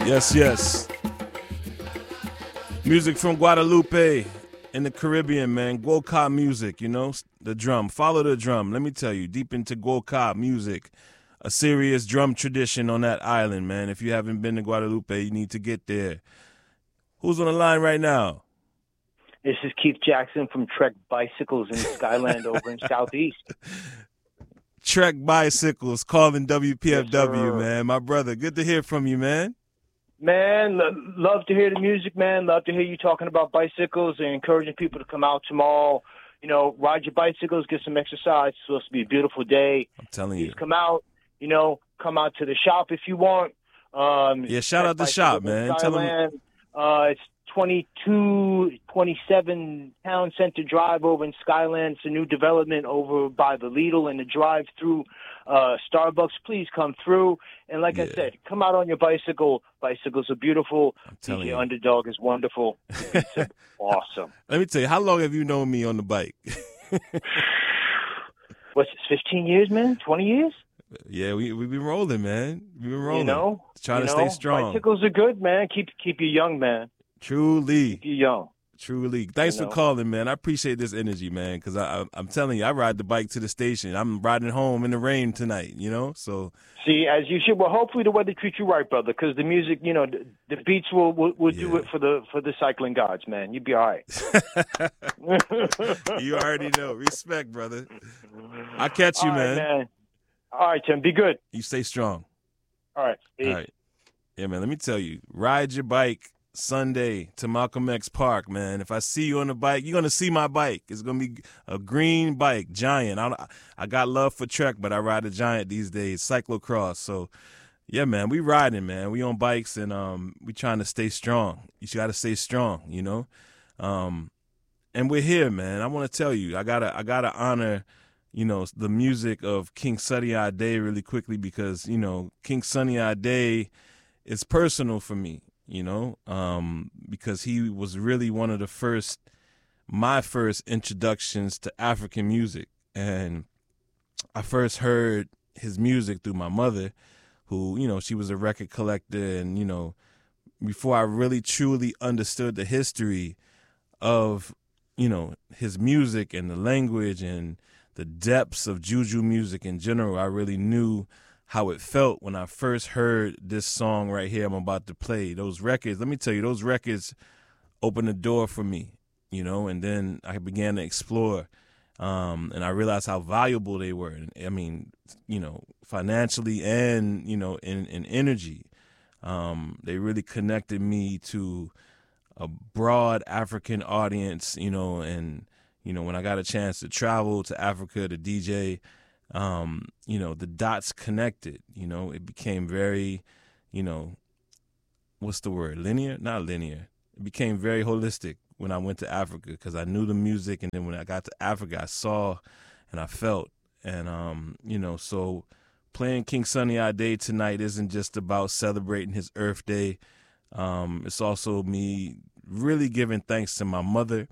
Yes, yes. Music from Guadalupe in the Caribbean, man. Guoka music, you know, the drum. Follow the drum. Let me tell you, deep into Guoka music, a serious drum tradition on that island, man. If you haven't been to Guadalupe, you need to get there. Who's on the line right now? This is Keith Jackson from Trek Bicycles in Skyland over in Southeast. Trek Bicycles calling WPFW, Yes, man. My brother, good to hear from you, man. Man, love to hear the music, man. Love to hear you talking about bicycles and encouraging people to come out tomorrow. You know, ride your bicycles, get some exercise. It's supposed to be a beautiful day. I'm telling you. Please come out, you know, come out to the shop if you want. Yeah, shout out the shop, man. Tell them. It's 2227 Town Center Drive over in Skyland. It's a new development over by the Lidl and the drive-through Starbucks. Please come through. And like I said, come out on your bicycle. Bicycles are beautiful. DJ Underdog is wonderful. It's awesome. Let me tell you, how long have you known me on the bike? What's this, 15 years, man? 20 years? Yeah, we've been rolling, man. We've been rolling. You know? Trying to stay strong. Bicycles are good, man. Keep you young, man. Truly. Keep you young. Truly. Thanks for calling, man. I appreciate this energy, man, because I'm telling you, I ride the bike to the station. I'm riding home in the rain tonight, you know? So see, as you should. Well, hopefully the weather treats you right, brother, because the music, you know, the beats will do it for the cycling gods, man. You'll be all right. You already know. Respect, brother. I'll catch you, all right, man. All right, Tim. Be good. You stay strong. All right. Peace. All right. Yeah, man, let me tell you, ride your bike Sunday to Malcolm X Park, man. If I see you on the bike, you're going to see my bike. It's going to be a green bike, Giant. I got love for Trek, but I ride a Giant these days, cyclocross. So, yeah, man, we riding, man. We on bikes, and we trying to stay strong. You got to stay strong, you know? And we're here, man. I want to tell you, I gotta honor, you know, the music of King Sunny Ade really quickly because, you know, King Sunny Ade is personal for me. You know, because he was really one of my first introductions to African music. And I first heard his music through my mother, who, you know, she was a record collector. And, you know, before I really truly understood the history of, you know, his music and the language and the depths of Juju music in general, I really knew how it felt when I first heard this song right here I'm about to play. Those records, let me tell you, those records opened the door for me, you know, and then I began to explore, and I realized how valuable they were. I mean, you know, financially and, you know, in energy. They really connected me to a broad African audience, you know, and, you know, when I got a chance to travel to Africa to DJ, you know, the dots connected, you know, it became very, you know, what's the word? Linear? Not linear. It became very holistic when I went to Africa because I knew the music. And then when I got to Africa, I saw and I felt. And, you know, so playing King Sunny Ade tonight isn't just about celebrating his Earth Day. It's also me really giving thanks to my mother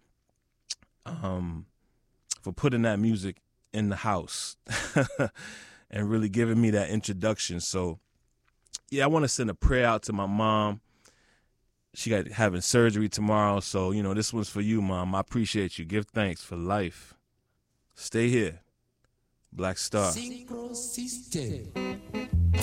for putting that music in the house and really giving me that introduction. So, yeah, I want to send a prayer out to my mom. She got having surgery tomorrow. So, you know, this one's for you, Mom. I appreciate you. Give thanks for life. Stay here. Black Star. Synchro System.